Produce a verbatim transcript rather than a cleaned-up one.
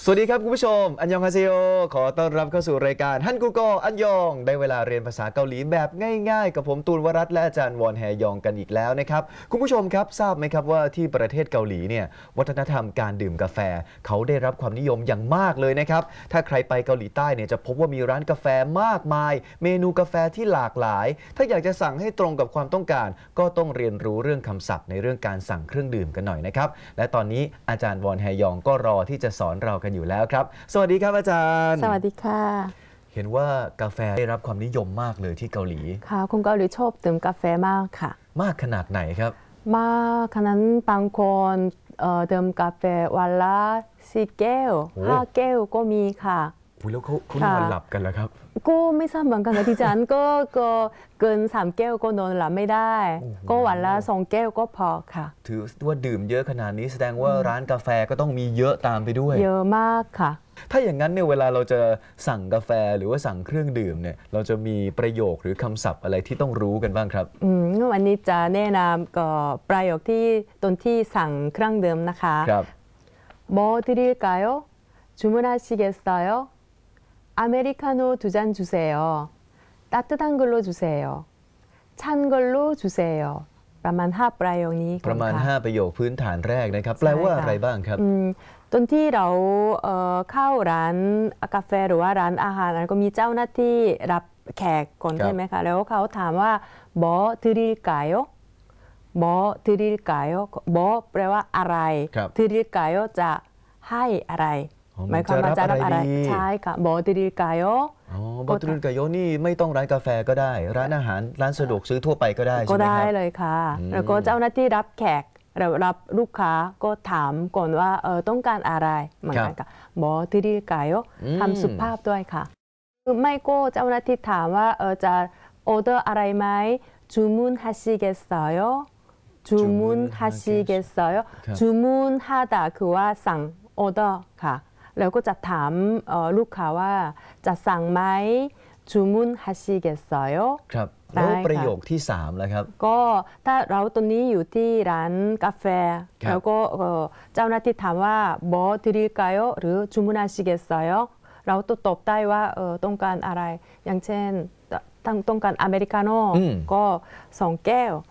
สวัสดีครับคุณผู้ชมอันยองฮาเซโยขอต้อนรับเข้าสู่รายการฮันกูโกอันยองได้เวลาเรียนภาษาเกาหลีแบบง่ายๆกับผมตูนวรัตน์และอาจารย์วอนแฮยองกันอีกแล้วนะครับคุณผู้ชมครับทราบไหมครับว่าที่ประเทศเกาหลีเนี่ยวัฒนธรรมการดื่มกาแฟเขาได้รับความนิยมอย่างมากเลยนะครับถ้าใครไปเกาหลีใต้เนี่ยจะพบว่ามีร้านกาแฟมากมายเมนูกาแฟที่หลากหลายถ้าอยากจะสั่งให้ตรงกับความต้องการก็ต้องเรียนรู้เรื่องคำศัพท์ในเรื่องการสั่งเครื่องดื่มกันหน่อยนะครับและตอนนี้อาจารย์วอนแฮยองก็รอที่จะสอนเรากันอยู่แล้วครับสวัสดีครับอาจารย์สวัสดีค่ะเห็นว่ากาแฟได้รับความนิยมมากเลยที่เกาหลีค่ะคนเกาหลีชอบดื่มกาแฟมากค่ะมากขนาดไหนครับมากขนาดบางคนดื่มกาแฟวันละสี่แก้วห้าแก้วก็มีค่ะแล้วเขาคุณนอนหลับกันแล้วครับก็ไม่ทราบเหมือนกันค่ะที่ฉันก็ก็เกินสามแก้วก็นอนหลับไม่ได้ก็วันละสองแก้วก็พอค่ะถือว่าดื่มเยอะขนาดนี้แสดงว่าร้านกาแฟก็ต้องมีเยอะตามไปด้วยเยอะมากค่ะถ้าอย่างนั้นเนี่ยเวลาเราจะสั่งกาแฟหรือว่าสั่งเครื่องดื่มเนี่ยเราจะมีประโยคหรือคำศัพท์อะไรที่ต้องรู้กันบ้างครับอืมวันนี้จะแนะนำก็ประโยคที่ตอนที่สั่งเครื่องดื่มนะคะครับ 뭐 드릴까요? 주문하시겠어요? 아메리카노 두 잔 주세요. 따뜻한 걸로 주세요. 찬 걸로 주세요. ประมาณห้าประโยคนี้ประมาณห้าประโยคพื้นฐานแรกนะครับแปลว่าอะไรบ้างครับตอนที่เราเข้าร้านกาแฟหรือว่าร้านอาหารก็มีเจ้าหน้าที่รับแขกก่อนใช่ไหมคะแล้วเขาถามว่า뭐 드릴까요? 뭐 드릴까요? 뭐แปลว่าอะไร드릴까요? จะให้อะไรหมายความว่าจะรับอะไรใช่ค่ะ뭐 드릴까요? อ๋อ뭐 드릴까요นี่ไม่ต้องร้านกาแฟก็ได้ร้านอาหารร้านสะดวกซื้อทั่วไปก็ได้ใช่ไหมครับก็ได้เลยค่ะแล้วก็เจ้าหน้าที่รับแขกเรารับลูกค้าก็ถามก่อนว่าเออต้องการอะไรเหมือนกันค่ะ뭐 드릴까요? คำสุภาพด้วยค่ะไม่ก็เจ้าหน้าที่ถามว่าเออจะออเดอร์อะไรไหม주문하시겠어요? 주문하시겠어요? 주문하다คือว่าสั่งออเดอร์ค่ะแล้วก็จะถามลูกค้าว่าจะสั่งไหม주문하시겠어요? ครับแล้วประโยคที่สามแล้วครับก็ถ้าเราตอนนี้อยู่ที่ร้านกาแฟแล้วก็เจ้าหน้าที่ถามว่า뭐 드릴까요? หรือ주문하시겠어요? เราต้องตอบได้ว่าเออต้องการอะไรอย่างเช่นต้องการอเมริกาโน่ก็สองแก้ว